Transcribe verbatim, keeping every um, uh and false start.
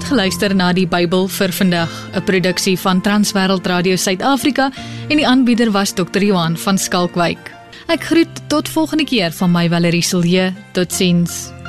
het geluister na die Bybel vir vandag, 'n produksie van Transwêreld Radio Suid-Afrika en die aanbieder was dokter Johan van Skalkwyk. Ek groet tot volgende keer van my Valerie Silje. Totsiens.